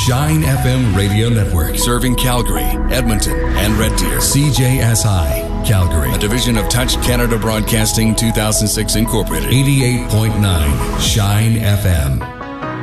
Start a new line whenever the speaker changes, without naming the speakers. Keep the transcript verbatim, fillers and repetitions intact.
Shine F M Radio Network, serving Calgary, Edmonton, and Red Deer. C J S I, Calgary, a division of Touch Canada Broadcasting two thousand six Incorporated. eighty-eight point nine Shine F M.